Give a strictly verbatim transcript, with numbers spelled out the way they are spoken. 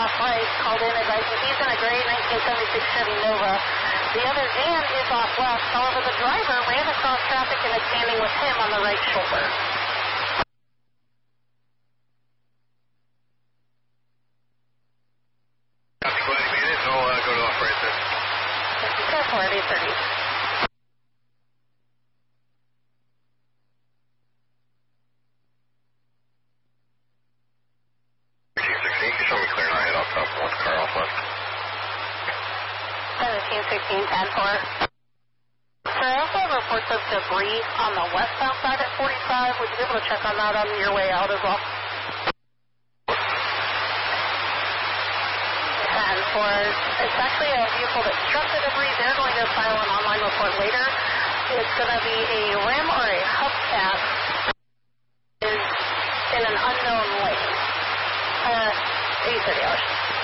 last night, called in advising he's in a gray nineteen seventy-six Chevy Nova. The other van is off west. However, the driver ran across traffic and is standing with him on the right shoulder. Copy, glad you made it. I'll uh, go to operator. Careful at eight thirty. Show me clear, and I head off top. One car off left. seventeen sixteen ten four. Sir, I also have reports of debris on the westbound side at forty-five. Would you be able to check on that on your way out as well? ten four. It's actually a vehicle that struck the debris. They're going to file an online report later. It's going to be a rim or a hubcap is in an unknown lane. Uh, eight thirty hours.